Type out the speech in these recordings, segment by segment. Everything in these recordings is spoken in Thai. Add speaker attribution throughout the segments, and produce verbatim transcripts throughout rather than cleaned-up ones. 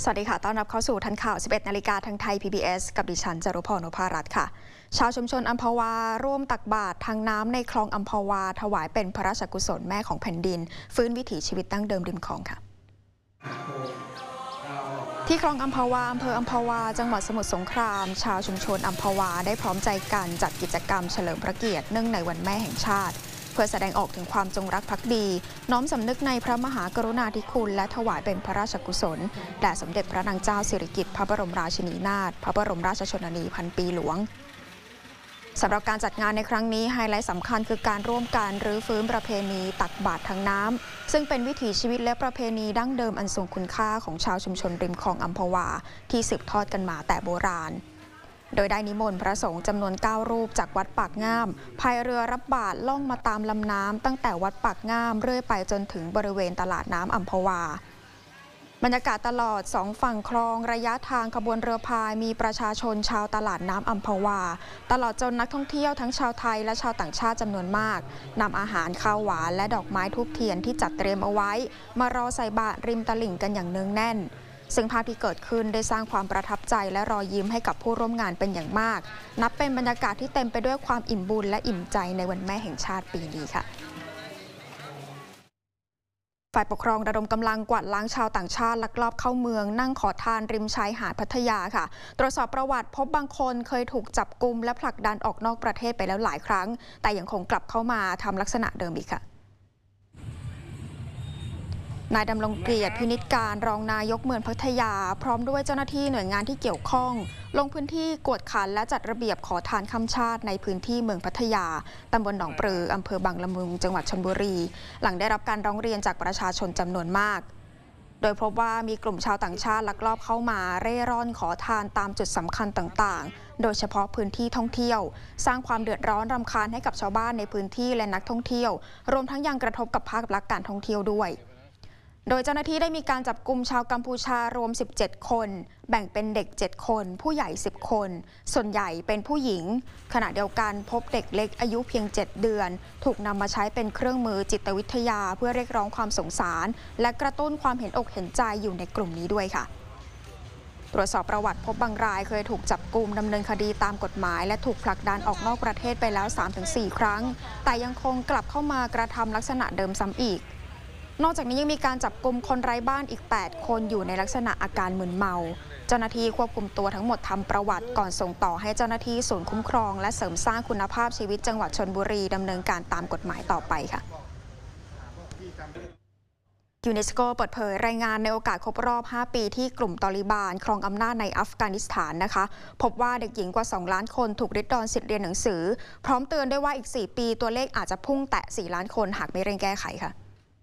Speaker 1: สวัสดีค่ะต้อนรับเข้าสู่ทันข่าว สิบเอ็ด นาฬิกาทางไทย พี บี เอส กับดิฉันจารุพร นพรัตน์ค่ะชาวชุมชนอัมพวาร่วมตักบาตรทางน้ำในคลองอัมพวาถวายเป็นพระราชกุศลแม่ของแผ่นดินฟื้นวิถีชีวิตดั้งเดิมริมคลองค่ะที่คลองอัมพวาอำเภออัมพวาจังหวัดสมุทรสงครามชาวชุมชนอัมพวาได้พร้อมใจกันจัดกิจกรรมเฉลิมพระเกียรติเนื่องในวันแม่แห่งชาติเพื่อแสดงออกถึงความจงรักภักดีน้อมสำนึกในพระมหากรุณาธิคุณและถวายเป็นพระราชกุศลแด่สมเด็จพระนางเจ้าสิริกิติ์พระบรมราชินีนาถพระบรมราชชนนีพันปีหลวงสำหรับการจัดงานในครั้งนี้ไฮไลท์สำคัญคือการร่วมกันรื้อฟื้นประเพณีตักบาตรทางน้ำซึ่งเป็นวิถีชีวิตและประเพณีดั้งเดิมอันทรงคุณค่าของชาวชุมชนริมคลองอัมพวาที่สืบทอดกันมาแต่โบราณโดยได้นิมนต์พระสงฆ์จำนวนเก้ารูปจากวัดปากง่ามพายเรือรับบาตรล่องมาตามลำน้ำตั้งแต่วัดปากง่ามเรื่อยไปจนถึงบริเวณตลาดน้ำอัมพวาบรรยากาศตลอดสองฝั่งคลองระยะทางขบวนเรือพายมีประชาชนชาวตลาดน้ำอัมพวาตลอดจนนักท่องเที่ยวทั้งชาวไทยและชาวต่างชาติจำนวนมากนำอาหารข้าวหวานและดอกไม้ธูปเทียนที่จัดเตรียมเอาไว้มารอใส่บาตรริมตลิ่งกันอย่างเนืองแน่นซึ่งภาพที่เกิดขึ้นได้สร้างความประทับใจและรอยยิ้มให้กับผู้ร่วมงานเป็นอย่างมากนับเป็นบรรยากาศที่เต็มไปด้วยความอิ่มบุญและอิ่มใจในวันแม่แห่งชาติปีนี้ค่ะฝ่ายปกครองระดมกำลังกวาดล้างชาวต่างชาติลักลอบเข้าเมืองนั่งขอทานริมชายหาดพัทยาค่ะตรวจสอบประวัติพบบางคนเคยถูกจับกุมและผลักดันออกนอกประเทศไปแล้วหลายครั้งแต่ยังคงกลับเข้ามาทำลักษณะเดิมอีกค่ะนายดำรงเกียรติพินิจการรองนายกเมืองพัทยาพร้อมด้วยเจ้าหน้าที่หน่วยงานที่เกี่ยวข้องลงพื้นที่กวดขันและจัดระเบียบขอทานค่ำชาติในพื้นที่เมืองพัทยาตำบลหนองปลืออำเภอบางละมุงจังหวัดชลบุรีหลังได้รับการร้องเรียนจากประชาชนจำนวนมากโดยพบว่ามีกลุ่มชาวต่างชาติลักลอบเข้ามาเร่ร่อนขอทานตามจุดสำคัญต่างๆโดยเฉพาะพื้นที่ท่องเที่ยวสร้างความเดือดร้อนรำคาญให้กับชาวบ้านในพื้นที่และนักท่องเที่ยวรวมทั้งยังกระทบกับภาคลักษณ์การท่องเที่ยวด้วยโดยเจ้าหน้าที่ได้มีการจับกุมชาวกัมพูชารวมสิบเจ็ดคนแบ่งเป็นเด็กเจ็ดคนผู้ใหญ่สิบคนส่วนใหญ่เป็นผู้หญิงขณะเดียวกันพบเด็กเล็กอายุเพียงเจ็ดเดือนถูกนำมาใช้เป็นเครื่องมือจิตวิทยาเพื่อเรียกร้องความสงสารและกระตุ้นความเห็นอกเห็นใจอยู่ในกลุ่มนี้ด้วยค่ะตรวจสอบประวัติพบบางรายเคยถูกจับกุมดำเนินคดีตามกฎหมายและถูกผลักดันออกนอกประเทศไปแล้ว สามถึงสี่ ครั้งแต่ยังคงกลับเข้ามากระทำลักษณะเดิมซ้ำอีกนอกจากนี้ยังมีการจับกุมคนไร้บ้านอีกแปดคนอยู่ในลักษณะอาการมึนเมาเจ้าหน้าที่ควบคุมตัวทั้งหมดทำประวัติก่อนส่งต่อให้เจ้าหน้าที่ศูนย์คุ้มครองและเสริมสร้างคุณภาพชีวิตจังหวัดชลบุรีดำเนินการตามกฎหมายต่อไปค่ะยูเนสโกเปิดเผยรายงานในโอกาสครบรอบห้าปีที่กลุ่มตอลิบานครองอำนาจในอัฟกานิสถานนะคะพบว่าเด็กหญิงกว่าสองล้านคนถูกริดรอนสิทธิเรียนหนังสือพร้อมเตือนด้วยว่าอีกสี่ปีตัวเลขอาจจะพุ่งแตะสี่ล้านคนหากไม่เร่งแก้ไขค่ะ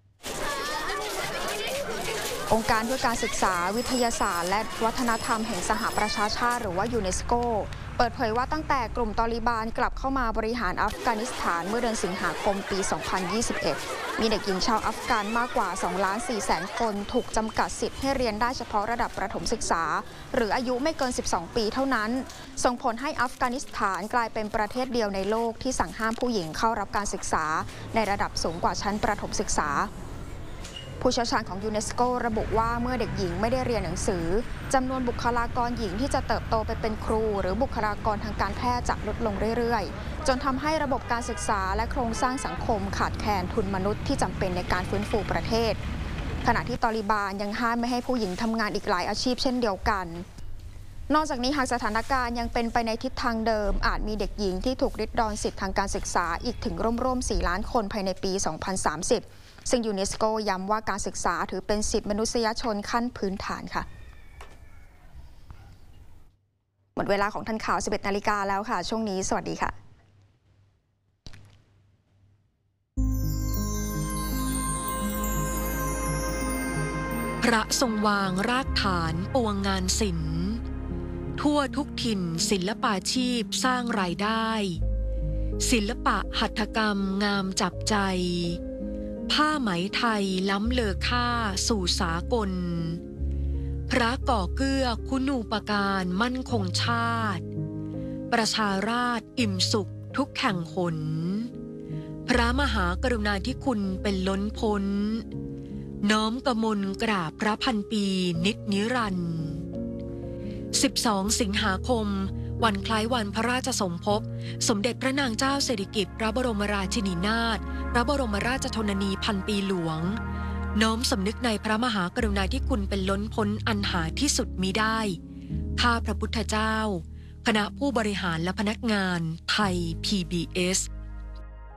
Speaker 1: องค์การเพื่อการศึกษาวิทยาศาสตร์และวัฒนธรรมแห่งสหประชาชาติหรือว่ายูเนสโกเปิดเผยว่าตั้งแต่กลุ่มตอลิบานกลับเข้ามาบริหารอัฟกานิสถานเมื่อเดือนสิงหาคมปี สองพันยี่สิบเอ็ด มีเด็กหญิงชาวอัฟกานมากกว่า สองล้านสี่แสนคนถูกจำกัดสิทธิ์ให้เรียนได้เฉพาะระดับประถมศึกษาหรืออายุไม่เกินสิบสองปีเท่านั้นส่งผลให้อัฟกานิสถานกลายเป็นประเทศเดียวในโลกที่สั่งห้ามผู้หญิงเข้ารับการศึกษาในระดับสูงกว่าชั้นประถมศึกษาผู้เชี่ยวชาญของยูเนสโกระบุว่าเมื่อเด็กหญิงไม่ได้เรียนหนังสือจำนวนบุคลากรหญิงที่จะเติบโตไปเป็นครูหรือบุคลากรทางการแพทย์จะลดลงเรื่อยๆจนทำให้ระบบการศึกษาและโครงสร้างสังคมขาดแคลนทุนมนุษย์ที่จำเป็นในการฟื้นฟูประเทศขณะที่ตอลิบานยังห้ามไม่ให้ผู้หญิงทำงานอีกหลายอาชีพเช่นเดียวกันนอกจากนี้หากสถานการณ์ยังเป็นไปในทิศทางเดิมอาจมีเด็กหญิงที่ถูกริดรอนสิทธิทางการศึกษาอีกถึงร่วมๆสี่ล้านคนภายในปี สองพันสามสิบซึ่งยูเนสโกย้ำว่าการศึกษาถือเป็นสิทธิมนุษยชนขั้นพื้นฐานค่ะหมดเวลาของทันข่าว สิบเอ็ด นาฬิกาแล้วค่ะช่วงนี้สวัสดีค่ะ
Speaker 2: พระทรงวางรากฐานปวงงานศิลป์ทั่วทุกถิ่นศิลปาชีพสร้างรายได้ศิลปะหัตถกรรมงามจับใจผ้าไหมไทยล้ำเลอค่าสู่สากลพระก่อเกื้อคุณูปการมั่นคงชาติประชาราษฎร์อิ่มสุขทุกแห่งหนพระมหากรุณาธิคุณเป็นล้นพ้นน้อมกมลกราบพระพันปีนิจนิรันดร์สิบสอง สิงหาคม วันคล้ายวันพระราชสมภพสมเด็จพระนางเจ้าสิริกิติ์พระบรมราชินีนาถพระบรมราชชนนีพันปีหลวงน้อมสำนึกในพระมหากรุณาธิคุณเป็นล้นพ้นอันหาที่สุดมิได้ข้าพระพุทธเจ้าคณะผู้บริหารและพนักงานไทย พี บี เอส